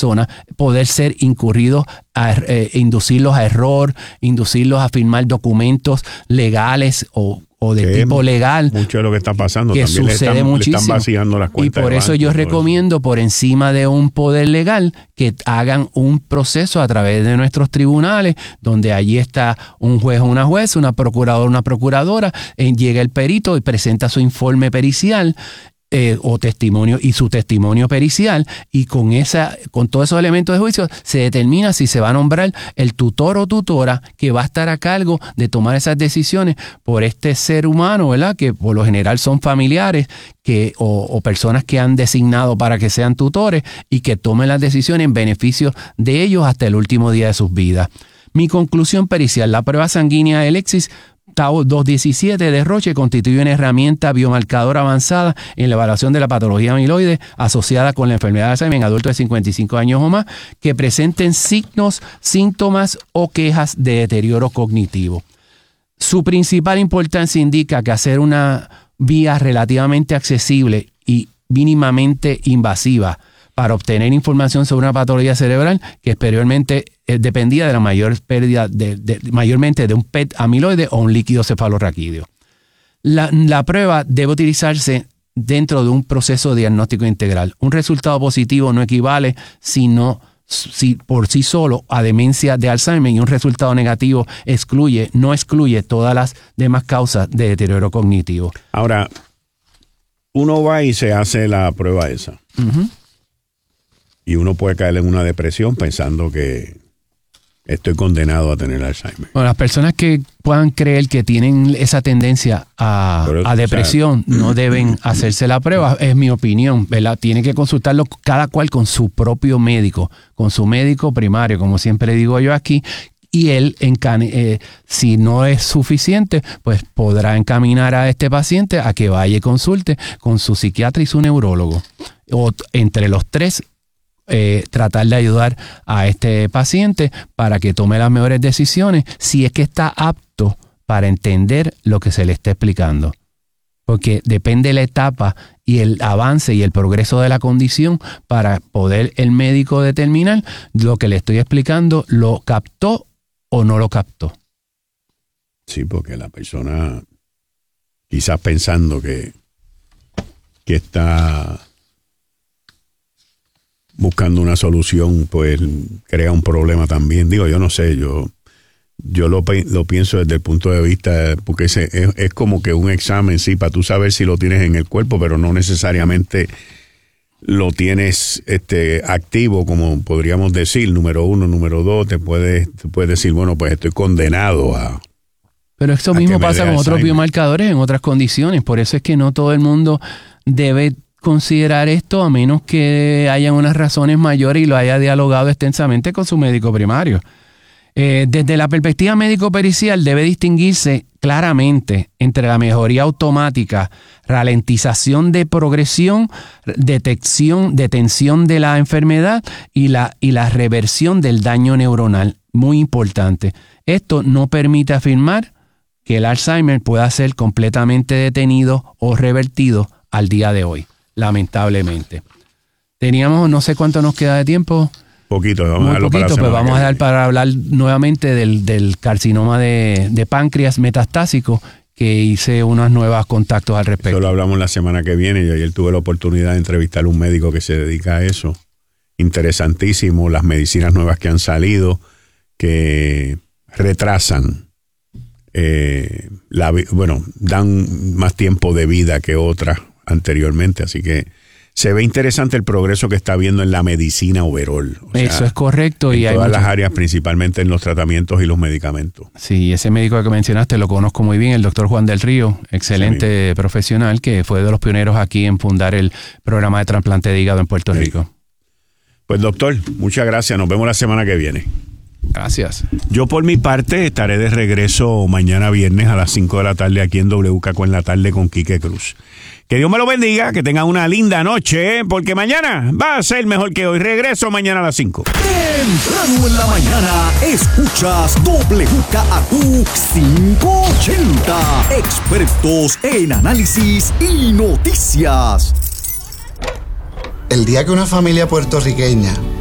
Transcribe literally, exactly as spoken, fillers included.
personas, poder ser incurridos, a, eh, inducirlos a error, inducirlos a firmar documentos legales o o de que tipo legal. Mucho de lo que está pasando. Que también sucede le están, muchísimo. Le están vaciando las cuentas. Y por eso banco, yo recomiendo, eso. por encima de un poder legal, que hagan un proceso a través de nuestros tribunales, donde allí está un juez o una jueza, una procuradora o una procuradora, eh, llega el perito y presenta su informe pericial. Eh, o testimonio y su testimonio pericial, y con esa, con todos esos elementos de juicio se determina si se va a nombrar el tutor o tutora que va a estar a cargo de tomar esas decisiones por este ser humano, ¿verdad? Que por lo general son familiares que o, o personas que han designado para que sean tutores y que tomen las decisiones en beneficio de ellos hasta el último día de sus vidas. Mi conclusión pericial: la prueba sanguínea de Alexis Tau doscientos diecisiete de Roche constituye una herramienta biomarcadora avanzada en la evaluación de la patología amiloide asociada con la enfermedad de Alzheimer en adultos de cincuenta y cinco años o más que presenten signos, síntomas o quejas de deterioro cognitivo. Su principal importancia indica que hacer una vía relativamente accesible y mínimamente invasiva para obtener información sobre una patología cerebral que exteriormente eh, dependía de la mayor pérdida, de, de, mayormente de un P E T amiloide o un líquido cefalorraquídeo. La, la prueba debe utilizarse dentro de un proceso diagnóstico integral. Un resultado positivo no equivale sino, si, por sí solo a demencia de Alzheimer, y un resultado negativo excluye, no excluye todas las demás causas de deterioro cognitivo. Ahora, uno va y se hace la prueba esa. Uh-huh. Y uno puede caer en una depresión pensando que estoy condenado a tener Alzheimer. Bueno, las personas que puedan creer que tienen esa tendencia a, Pero, a depresión, o sea, no deben hacerse la prueba, es mi opinión, ¿verdad? Tiene que consultarlo cada cual con su propio médico, con su médico primario, como siempre digo yo aquí, y él, eh, si no es suficiente, pues podrá encaminar a este paciente a que vaya y consulte con su psiquiatra y su neurólogo. O entre los tres, Eh, tratar de ayudar a este paciente para que tome las mejores decisiones si es que está apto para entender lo que se le está explicando. Porque depende de la etapa y el avance y el progreso de la condición para poder el médico determinar lo que le estoy explicando, lo captó o no lo captó. Sí, porque la persona quizás pensando que, que está buscando una solución, pues crea un problema también. Digo, yo no sé, yo yo lo, lo pienso desde el punto de vista, porque es, es, es como que un examen, sí, para tú saber si lo tienes en el cuerpo, pero no necesariamente lo tienes este activo, como podríamos decir, número uno, número dos, te puedes, te puedes decir, bueno, pues estoy condenado a... Pero esto mismo pasa con otros biomarcadores en otras condiciones, por eso es que no todo el mundo debe considerar esto a menos que hayan unas razones mayores y lo haya dialogado extensamente con su médico primario. Eh, desde la perspectiva médico-pericial debe distinguirse claramente entre la mejoría automática, ralentización de progresión, detección, detención de la enfermedad y la, y la reversión del daño neuronal. Muy importante. Esto no permite afirmar que el Alzheimer pueda ser completamente detenido o revertido al día de hoy, lamentablemente. Teníamos, no sé cuánto nos queda de tiempo. Poquito, vamos Muy a darlo poquito, para pues vamos a dar para hablar nuevamente del, del carcinoma de, de páncreas metastásico, que hice unos nuevos contactos al respecto. Eso lo hablamos la semana que viene. Yo ayer tuve la oportunidad de entrevistar a un médico que se dedica a eso. Interesantísimo, las medicinas nuevas que han salido, que retrasan, eh, la, bueno, dan más tiempo de vida que otras anteriormente, así que se ve interesante el progreso que está habiendo en la medicina overall. O sea, eso es correcto. En y todas hay las mucho... áreas, principalmente en los tratamientos y los medicamentos. Sí, ese médico que mencionaste lo conozco muy bien, el doctor Juan del Río, excelente sí, profesional, que fue de los pioneros aquí en fundar el programa de trasplante de hígado en Puerto sí. Rico. Pues doctor, muchas gracias. Nos vemos la semana que viene. Gracias. Yo por mi parte estaré de regreso mañana viernes a las cinco de la tarde aquí en W K Q en la tarde con Quique Cruz. Que Dios me lo bendiga, que tengan una linda noche, porque mañana va a ser mejor que hoy. Regreso mañana a las cinco. Temprano en la mañana, escuchas W K Q quinientos ochenta. Expertos en análisis y noticias. El día que una familia puertorriqueña